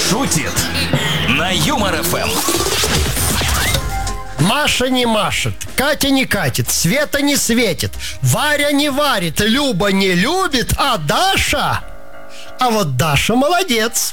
шутит на Юмор ФМ. Маша не машет, Катя не катит, Света не светит, Варя не варит, Люба не любит, а Даша... А вот Даша молодец.